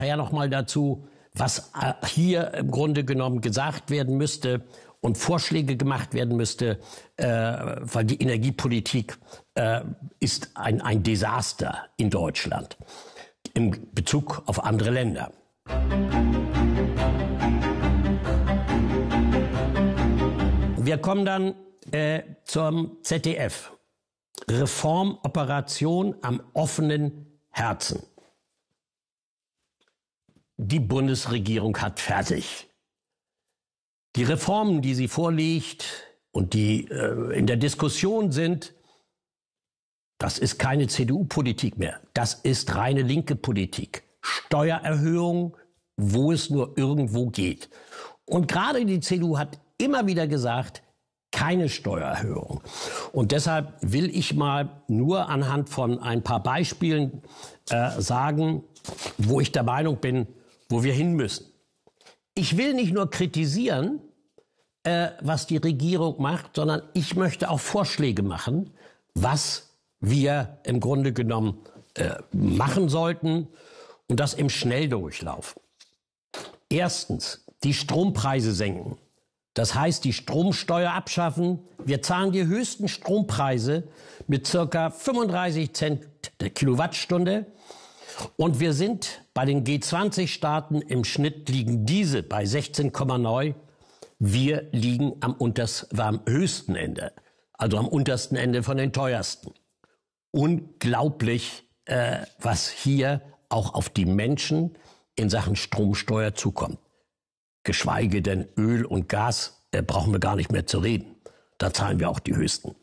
Ja, noch mal dazu, was hier im Grunde genommen gesagt werden müsste und Vorschläge gemacht werden müsste, weil die Energiepolitik ist ein Desaster in Deutschland in Bezug auf andere Länder. Wir kommen dann zum ZDF. Reformoperation am offenen Herzen. Die Bundesregierung hat fertig. Die Reformen, die sie vorlegt und die in der Diskussion sind, das ist keine CDU-Politik mehr. Das ist reine linke Politik. Steuererhöhung, wo es nur irgendwo geht. Und gerade die CDU hat immer wieder gesagt, keine Steuererhöhung. Und deshalb will ich mal nur anhand von ein paar Beispielen sagen, wo ich der Meinung bin, wo wir hin müssen. Ich will nicht nur kritisieren, was die Regierung macht, sondern ich möchte auch Vorschläge machen, was wir im Grunde genommen machen sollten, und das im Schnelldurchlauf. Erstens, die Strompreise senken. Das heißt, die Stromsteuer abschaffen. Wir zahlen die höchsten Strompreise mit ca. 35 Cent der Kilowattstunde. Und wir sind bei den G20-Staaten, im Schnitt liegen diese bei 16,9. Wir liegen am höchsten Ende, also am untersten Ende von den teuersten. Unglaublich, was hier auch auf die Menschen in Sachen Stromsteuer zukommt. Geschweige denn Öl und Gas, brauchen wir gar nicht mehr zu reden. Da zahlen wir auch die höchsten.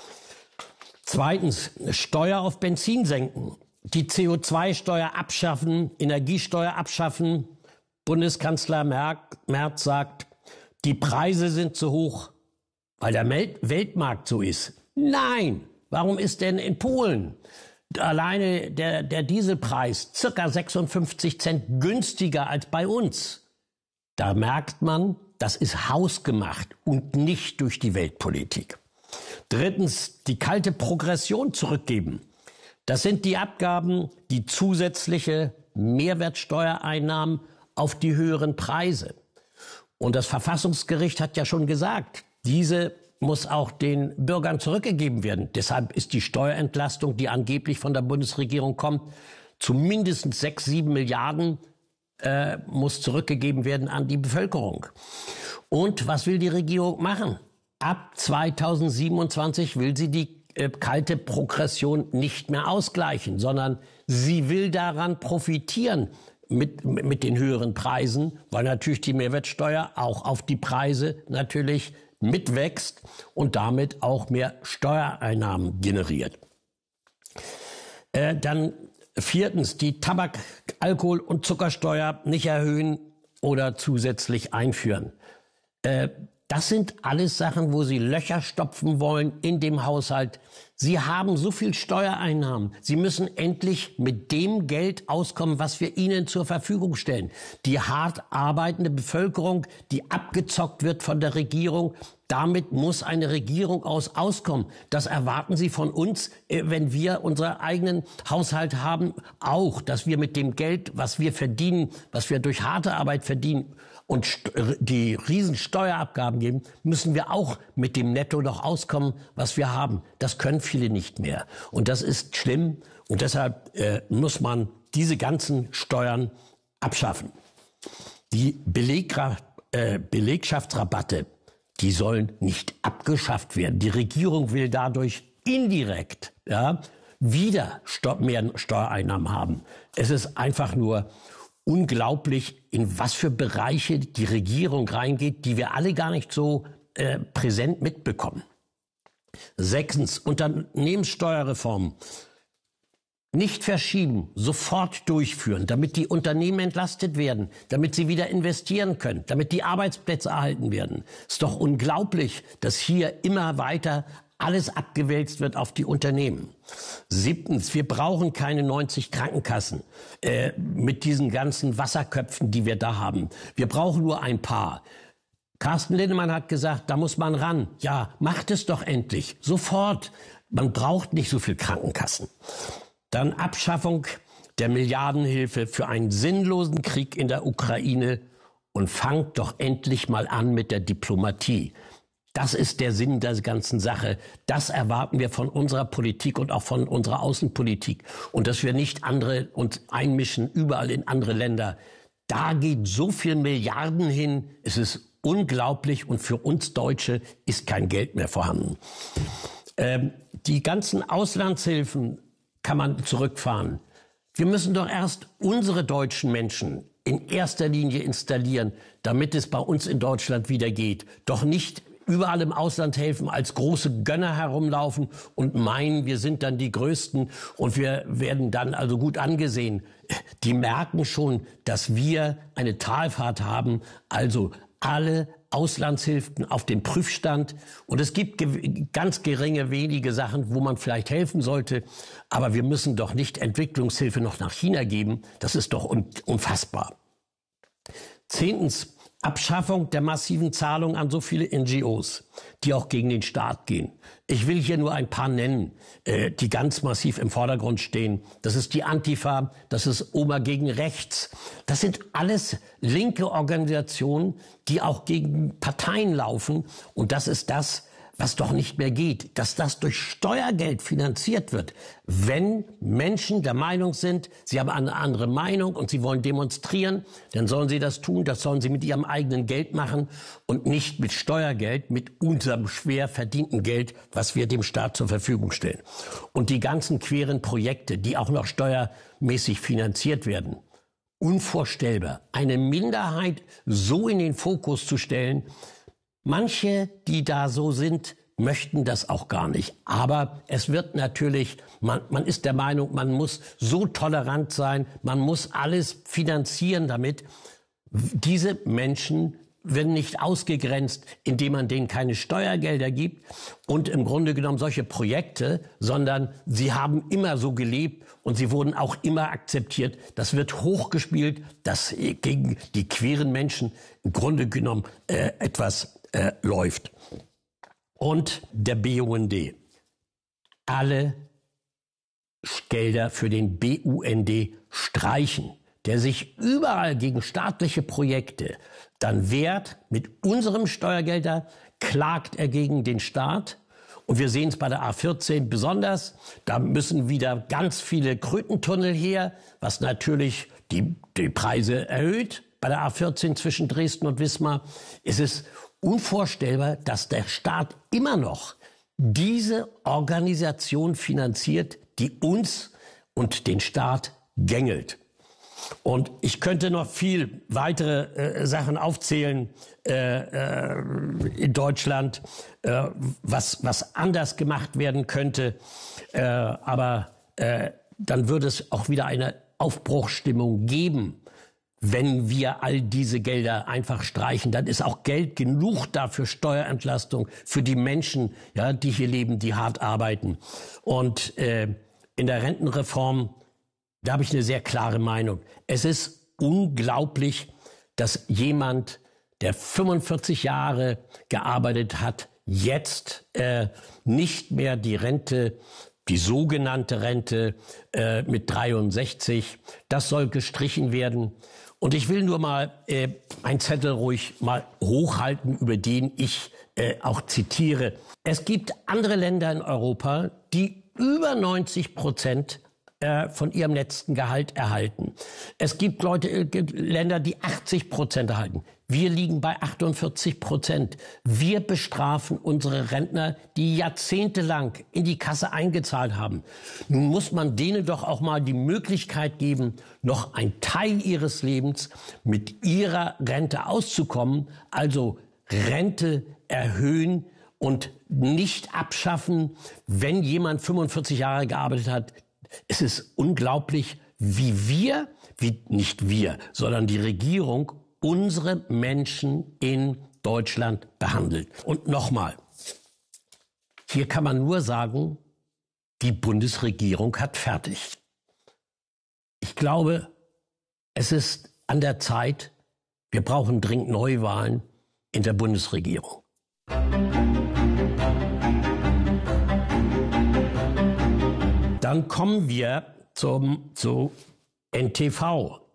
Zweitens, Steuer auf Benzin senken. Die CO2-Steuer abschaffen, Energiesteuer abschaffen. Bundeskanzler Merz sagt, die Preise sind zu hoch, weil der Weltmarkt so ist. Nein, warum ist denn in Polen alleine der Dieselpreis circa 56 Cent günstiger als bei uns? Da merkt man, das ist hausgemacht und nicht durch die Weltpolitik. Drittens, die kalte Progression zurückgeben. Das sind die Abgaben, die zusätzliche Mehrwertsteuereinnahmen auf die höheren Preise. Und das Verfassungsgericht hat ja schon gesagt, diese muss auch den Bürgern zurückgegeben werden. Deshalb ist die Steuerentlastung, die angeblich von der Bundesregierung kommt, zu mindestens 6-7 Milliarden muss zurückgegeben werden an die Bevölkerung. Und was will die Regierung machen? Ab 2027 will sie die kalte Progression nicht mehr ausgleichen, sondern sie will daran profitieren mit den höheren Preisen, weil natürlich die Mehrwertsteuer auch auf die Preise natürlich mitwächst und damit auch mehr Steuereinnahmen generiert. Dann viertens, die Tabak-, Alkohol- und Zuckersteuer nicht erhöhen oder zusätzlich einführen. Das sind alles Sachen, wo Sie Löcher stopfen wollen in dem Haushalt. Sie haben so viel Steuereinnahmen. Sie müssen endlich mit dem Geld auskommen, was wir Ihnen zur Verfügung stellen. Die hart arbeitende Bevölkerung, die abgezockt wird von der Regierung, damit muss eine Regierung auskommen. Das erwarten Sie von uns, wenn wir unseren eigenen Haushalt haben, auch, dass wir mit dem Geld, was wir verdienen, was wir durch harte Arbeit verdienen und die riesen Steuerabgaben geben, müssen wir auch mit dem Netto noch auskommen, was wir haben. Das können viele nicht mehr. Und das ist schlimm. Und deshalb muss man diese ganzen Steuern abschaffen. Die Belegschaftsrabatte, die sollen nicht abgeschafft werden. Die Regierung will dadurch indirekt wieder mehr Steuereinnahmen haben. Es ist einfach nur unglaublich, in was für Bereiche die Regierung reingeht, die wir alle gar nicht so präsent mitbekommen. Sechstens, Unternehmenssteuerreform. Nicht verschieben, sofort durchführen, damit die Unternehmen entlastet werden, damit sie wieder investieren können, damit die Arbeitsplätze erhalten werden. Ist doch unglaublich, dass hier immer weiter alles abgewälzt wird auf die Unternehmen. Siebtens, wir brauchen keine 90 Krankenkassen mit diesen ganzen Wasserköpfen, die wir da haben. Wir brauchen nur ein paar. Carsten Linnemann hat gesagt, da muss man ran. Ja, macht es doch endlich, sofort. Man braucht nicht so viel Krankenkassen. Dann Abschaffung der Milliardenhilfe für einen sinnlosen Krieg in der Ukraine und fangt doch endlich mal an mit der Diplomatie. Das ist der Sinn der ganzen Sache. Das erwarten wir von unserer Politik und auch von unserer Außenpolitik. Und dass wir nicht uns einmischen überall in andere Länder. Da geht so viel Milliarden hin. Es ist unglaublich und für uns Deutsche ist kein Geld mehr vorhanden. Die ganzen Auslandshilfen kann man zurückfahren. Wir müssen doch erst unsere deutschen Menschen in erster Linie installieren, damit es bei uns in Deutschland wieder geht. Doch nicht überall im Ausland helfen, als große Gönner herumlaufen und meinen, wir sind dann die Größten und wir werden dann also gut angesehen. Die merken schon, dass wir eine Talfahrt haben, also alle Auslandshilfen auf dem Prüfstand. Und es gibt ganz geringe, wenige Sachen, wo man vielleicht helfen sollte. Aber wir müssen doch nicht Entwicklungshilfe noch nach China geben. Das ist doch unfassbar. 10. Abschaffung der massiven Zahlungen an so viele NGOs, die auch gegen den Staat gehen. Ich will hier nur ein paar nennen, die ganz massiv im Vordergrund stehen. Das ist die Antifa, das ist Oma gegen Rechts. Das sind alles linke Organisationen, die auch gegen Parteien laufen. Und das ist das, was doch nicht mehr geht, dass das durch Steuergeld finanziert wird. Wenn Menschen der Meinung sind, sie haben eine andere Meinung und sie wollen demonstrieren, dann sollen sie das tun. Das sollen sie mit ihrem eigenen Geld machen und nicht mit Steuergeld, mit unserem schwer verdienten Geld, was wir dem Staat zur Verfügung stellen. Und die ganzen queren Projekte, die auch noch steuermäßig finanziert werden. Unvorstellbar, eine Minderheit so in den Fokus zu stellen. Manche, die da so sind, möchten das auch gar nicht. Aber es wird natürlich, man ist der Meinung, man muss so tolerant sein, man muss alles finanzieren damit. Diese Menschen werden nicht ausgegrenzt, indem man denen keine Steuergelder gibt und im Grunde genommen solche Projekte, sondern sie haben immer so gelebt und sie wurden auch immer akzeptiert. Das wird hochgespielt, dass gegen die queeren Menschen im Grunde genommen etwas läuft. Und der BUND. Alle Gelder für den BUND streichen, der sich überall gegen staatliche Projekte dann wehrt. Mit unserem Steuergelder klagt er gegen den Staat. Und wir sehen es bei der A14 besonders. Da müssen wieder ganz viele Krötentunnel her, was natürlich die Preise erhöht. Bei der A14 zwischen Dresden und Wismar ist es unvorstellbar, dass der Staat immer noch diese Organisation finanziert, die uns und den Staat gängelt. Und ich könnte noch viel weitere Sachen aufzählen in Deutschland, was anders gemacht werden könnte. Aber dann würde es auch wieder eine Aufbruchsstimmung geben. Wenn wir all diese Gelder einfach streichen, dann ist auch Geld genug da für Steuerentlastung, für die Menschen, ja, die hier leben, die hart arbeiten. Und in der Rentenreform, da habe ich eine sehr klare Meinung. Es ist unglaublich, dass jemand, der 45 Jahre gearbeitet hat, jetzt nicht mehr die Rente, die sogenannte Rente mit 63, das soll gestrichen werden. Und ich will nur mal einen Zettel ruhig mal hochhalten, über den ich auch zitiere. Es gibt andere Länder in Europa, die über 90% von ihrem letzten Gehalt erhalten. Es gibt Länder, die 80% erhalten. Wir liegen bei 48%. Wir bestrafen unsere Rentner, die jahrzehntelang in die Kasse eingezahlt haben. Nun muss man denen doch auch mal die Möglichkeit geben, noch einen Teil ihres Lebens mit ihrer Rente auszukommen. Also Rente erhöhen und nicht abschaffen, wenn jemand 45 Jahre gearbeitet hat. Es ist unglaublich, nicht wir, sondern die Regierung unsere Menschen in Deutschland behandelt. Und nochmal, hier kann man nur sagen, die Bundesregierung hat fertig. Ich glaube, es ist an der Zeit, wir brauchen dringend Neuwahlen in der Bundesregierung. Dann kommen wir zu NTV